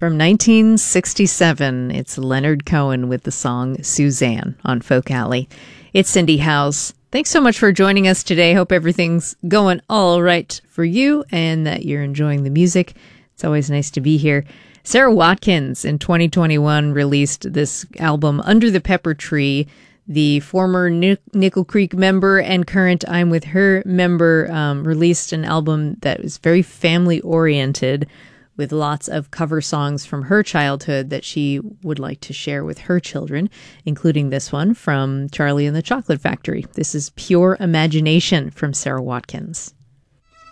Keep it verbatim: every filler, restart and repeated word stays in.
From nineteen sixty-seven, it's Leonard Cohen with the song Suzanne on Folk Alley. It's Cindy House. Thanks so much for joining us today. Hope everything's going all right for you and that you're enjoying the music. It's always nice to be here. Sarah Watkins in twenty twenty-one released this album, Under the Pepper Tree. The former Nickel Creek member and current I'm With Her member um, released an album that was very family-oriented with lots of cover songs from her childhood that she would like to share with her children, including this one from Charlie and the Chocolate Factory. This is Pure Imagination from Sarah Watkins.